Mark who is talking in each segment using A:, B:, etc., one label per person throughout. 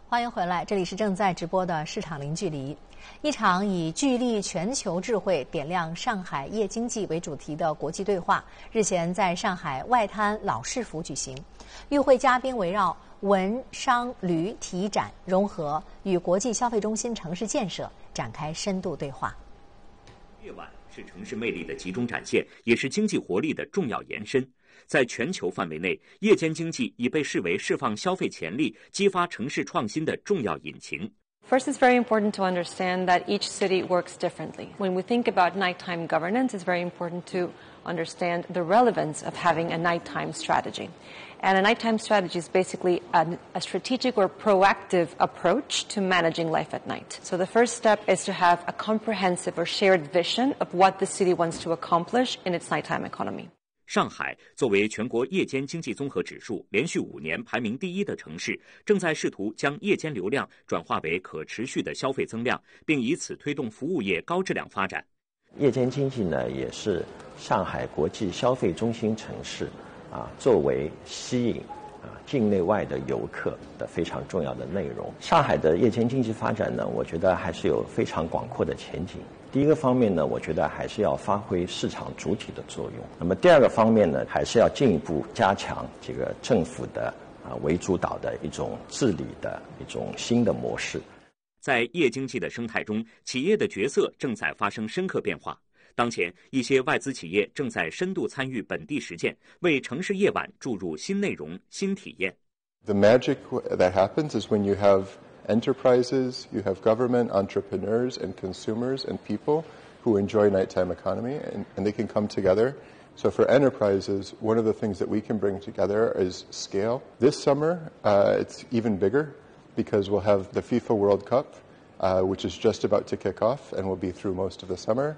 A: 欢迎回来，这里是正在直播的市场零距离。一场以聚力全球智慧点亮上海夜经济为主题的国际对话，日前在上海外滩老市府举行。与会嘉宾围绕文商旅体展融合与国际消费中心城市建设展开深度对话。
B: 夜晚是城市魅力的集中展现，也是经济活力的重要延伸。在全球范围内，夜间经济已被视为释放消费潜力、激发城市创新的重要引擎。
C: First, it's very important to understand that each city works differently. When we think about nighttime governance, it's very important to understand the relevance of having a nighttime strategy. And a nighttime strategy is basically a strategic or proactive approach to managing life at night. So the first step is to have a comprehensive or shared vision of what the city wants to accomplish in its nighttime economy.
B: 上海作为全国夜间经济综合指数连续5年排名第1的城市，正在试图将夜间流量转化为可持续的消费增量，并以此推动服务业高质量发展。
D: 夜间经济呢，也是上海国际消费中心城市作为吸引境内外的游客的非常重要的内容。上海的夜间经济发展呢，我觉得还是有非常广阔的前景。第一个方面呢，我觉得还是要发挥市场主体的作用。那么第二个方面呢，还是要进一步加强这个政府的为主导的一种治理的一种新的模式。
B: 在夜经济的生态中，企业的角色正在发生深刻变化。当前，一些外资企业正在深度参与本地实践，为城市夜晚注入新内容、新体验。
E: The magic that happens is when you have enterprises, you have government, entrepreneurs, and consumers and people who enjoy nighttime economy, and they can come together. So for enterprises, one of the things that we can bring together is scale. This summer, it's even bigger because we'll have the FIFA World Cup, which is just about to kick off and will be through most of the summer.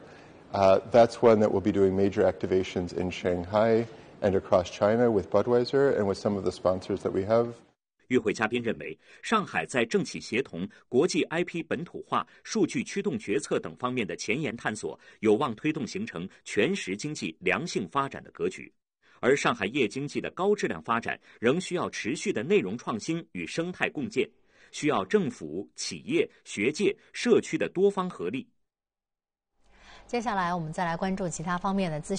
E: That's one that we'll be doing major activations in Shanghai and across China with Budweiser and with some of the sponsors that we have.
B: 与会嘉宾认为，上海在政企协同、国际 IP 本土化、数据驱动决策等方面的前沿探索，有望推动形成全时经济良性发展的格局。而上海夜经济的高质量发展，仍需要持续的内容创新与生态共建，需要政府、企业、学界、社区的多方合力。
A: 接下来，我们再来关注其他方面的资讯。